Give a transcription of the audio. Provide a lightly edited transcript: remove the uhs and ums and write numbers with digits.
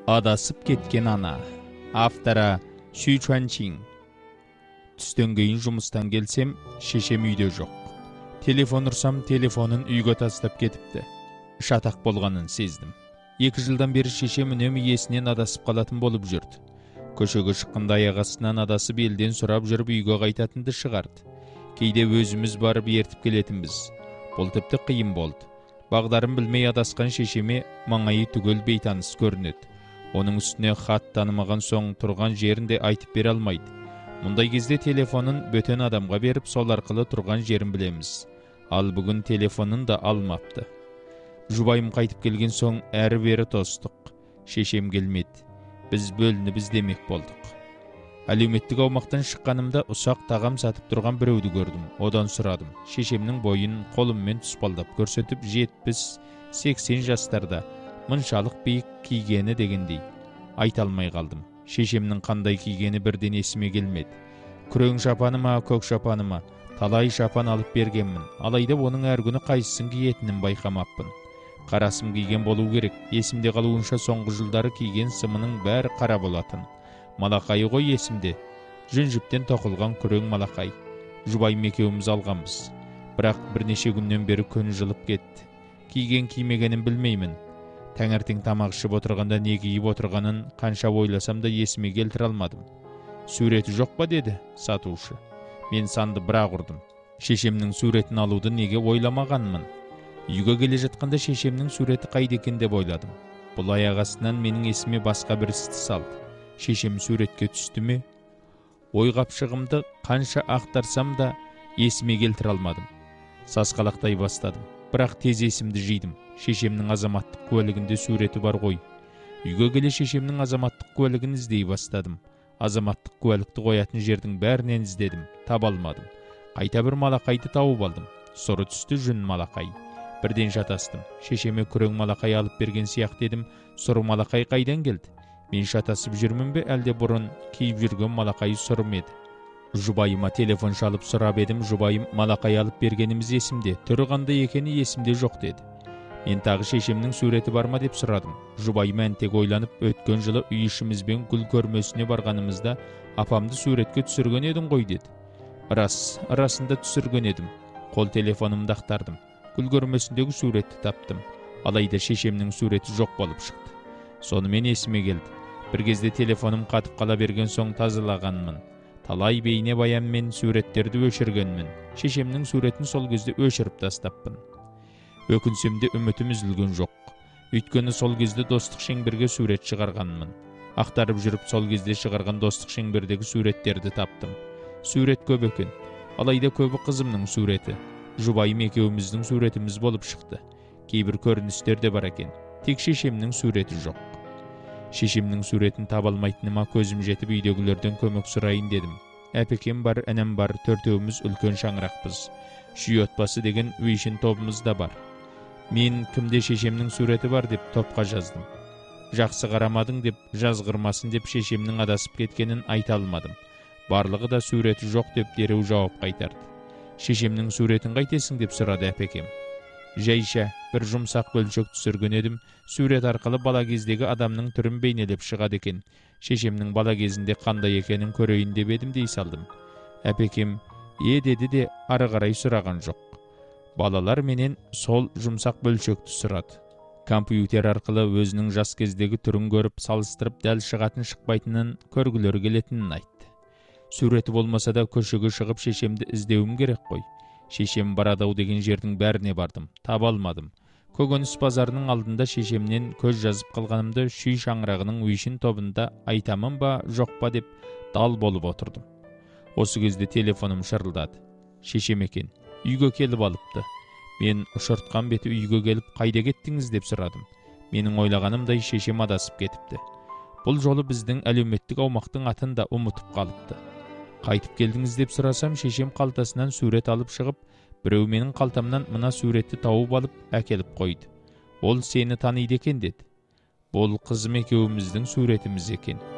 Адасып кеткен ана. Авторы Xu Chuanqing. Түстен кейін жұмыстан келсем, шешем үйде жоқ. Телефон ұрсам, телефонын үйге тастап кетіпті. Шатақ болғанын сездім. 2 жылдан бері шешем үнемі есінен адасып қалатын болып жүрді. Көшеге шыққанда аяқ астынан адасып елден сұрап жүріп үйге қайтатынды шығарды. Кейде өзіміз барып ертіп келетінбіз. Бұл тіпті қиын болды. Бағдарын білмей адасқан шешеме маңайы түгел бейтаныс көрінеді. Оның үстіне хат танымаған соң тұрған жерінде айтып бере алмайды. Мұндай кезде телефонын бөтен адамға беріп, сол арқылы тұрған жерін білеміз. Ал бүгін телефонын да алмапты. Жұбайым қайтып келген соң әрі-бері тостық. Шешем келмеді. Біз бөлініп демек болдық. Әлеуметтік аумақтан шыққанымда ұсақ тағам сатып тұрған біреуді көрдім. Одан сұрадым. Шешемнің бойын қолыммен тұспалдап көрсетіп, 70-80 жастарда мұншалық биік кигені дегендей. Айта алмай қалдым. Шешемнің қандай кигені бірден есіме келмеді. Күрең шапаны ма, көк шапаны ма, талай шапан алып бергенмін. Алайда оның әр күні қайсысын киетінін байқамаппын. Қарасым киген болу керек. Есімде қалуынша соңғы жылдары киген сымының бәрі қара болатын. Малақайы ғой есімде. Жүн жіптен тоқылған күрең малақай. Жұбайым екеуміз алғанбыз. Бірақ бірнеше күннен бері күн жылып кетті. Киген кимегенін білмеймін. Таңертең тамақ ішіп отырғанда не киіп отырғанын қанша ойласам да есіме келтіре алмадым. Суреті жоқ па деді сатушы. Мен санды бірақ ұрдым. Шешемнің суретін алуды неге ойламағанмын? Үйге келе жатқанда шешемнің суреті қайда екен деп ойладым. Бұл аяқ астынан менің есіме басқа бір істі салды. Шешем суретке түсті ме? Ойғапшығымды қанша ақтарсам да есіме келтіре алмадым. Сасқалақтай бастадым. Бірақ тез есімді жидым. Шешемнің азаматтық куәлігінде суреті бар ғой. Үйге келе шешемнің азаматтық куәлігін іздей бастадым. Азаматтық куәлікті қоятын жердің бәрінен іздедім. Таба алмадым. Қайта бір малақайды тауып алдым. Сұры түсті жүн малақай. Бірден шатастым. Шешеме күрең малақай алып берген сияқты едім. Сұры малақай қайдан келді? Мен шатасып жүрмін бе, әлде бұрын киіп жүрген малақай сұры ма еді? Жұбайыма телефон шалып сұрап едім. Жұбайым малақай алып бергеніміз есімде, түрі қандай екені есімде жоқ деді. Мен тағы шешемнің суреті бар ма деп сұрадым. Жұбайым әнтек ойланып, өткен жылы үй ішімізбен гүл көрмесіне барғанымызда апамды суретке түсірген едің ғой деді. Расында түсірген едім. Қол телефонымды ақтардым. Гүл көрмесіндегі суретті таптым. Алайда шешемнің суреті жоқ болып шықты. Сонымен есіме келді. Бір кезде телефоным қатып қала берген соң тазалағанмын. Талай бейне баянмен суреттерді өшіргенмін. Шешемнің суретін сол кезде өшіріп тастаппын. Өкінсем де үмітім үзілген жоқ. Өйткені сол кезде достық шеңберге сурет шығарғанмын. Ақтарып жүріп сол кезде шығарған достық шеңбердегі суреттерді таптым. Сурет көп екен. Алайда көбі қызымның суреті. Жұбайым екеуміздің суретіміз болып шықты. Кейбір көріністер де бар екен. Тек шешемнің суреті жоқ. Шешемнің суретін таба алмайтыныма көзім жетіп үйдегілерден көмек сұрайын дедім. Әпекем бар, әнем бар, төртеуміз үлкен шаңырақпыз. Шүй отбасы деген үйшін тобымыз да бар. Мен кімде шешемнің суреті бар деп топқа жаздым. Жақсы қарамадың деп, жазғырмасын деп шешемнің адасып кеткенін айта алмадым. Барлығы да суреті жоқ деп дереу жауап қайтарды. Шешемнің суретін қайтесің деп сұрады әпекем. Жайша бір жұмсақ бөлшек түсірген едім. Сурет арқылы бала кездегі адамның түрін бейнелеп шығады екен. Шешемнің бала кезінде қандай екенін көрейін деп едім дей салдым. Әпекем деді де ары қарай сұраған жоқ. Балалар менен сол жұмсақ бөлшекті сұрады. Компьютер арқылы өзінің жас кездегі түрін көріп, салыстырып дәл шығатын шықпайтынын көргілері келетінін айтты. Суреті болмаса да көшеге шығып шешемді іздеуім керек қой. Шешем барадау деген жердің бәріне бардым, таба алмадым. Көкөніс базарының алдында шешемнен көз жазып қалғанымды шүй шаңырағының үйшін тобында айтамын ба, жоқ па деп дал болып отырдым. Осы кезде телефоным шырылдады. Шешем екен, үйге келіп алыпты. Мен ұшыртқан беті үйге келіп, қайда кеттіңіз деп сұрадым. Менің ойлағанымдай шешем адасып кетіпті. Бұл жолы біздің әлеуметтік аумақтың атын да ұмытып қалыпты. Қайтып келдіңіз деп сұрасам, шешем қалтасынан сурет алып шығып, біреу менің қалтамнан мына суретті тауып алып әкеліп қойды. Ол сені таниды екен деді. Бұл қызым екеуміздің суретіміз екен.